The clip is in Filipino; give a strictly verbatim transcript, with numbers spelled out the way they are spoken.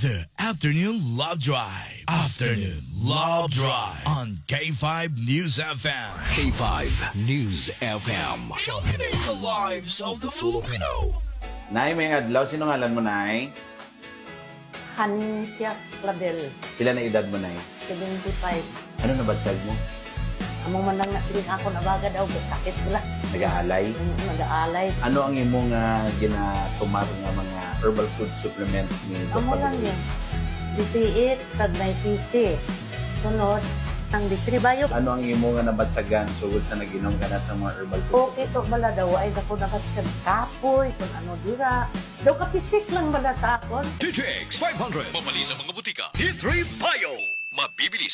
The Afternoon Love Drive. Afternoon Love Drive on K five News F M. K five News F M. Championing the lives of the Filipino. Nay, may adlaw. Sino ngalan mo, Nay? Hansya Clavel, Pila na edad mo, Nay? seventy-five. Ano na badsag mo? Among man lang na din ako nabaga daw, sakit sila. Nag-aalay? Nag-aalay. Ano ang imong uh, ginatumar nga mga herbal food supplement ni Amo Doctor lang yun. D T eight, Stagnay P C. Sunod, ang distribayo. Ano ang imo nga nabatsagan sugod sa nag-inom ka na sa mga herbal food? Okay to bala daw, ay ako nakatsag kapoy, kung ano dira. Daw kapisik lang bala sa akon. T T X five hundred. Mabali sa mga butika. T three Bio. Mabibili